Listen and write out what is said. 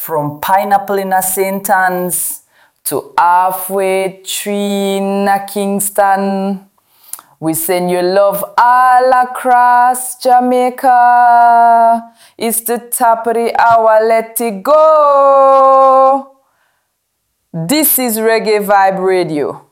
From Pineapple in a St. Anne's to halfway tree in a Kingston, we send you love all across Jamaica. It's the top of the hour, let it go. This is Reggae Vibe Radio.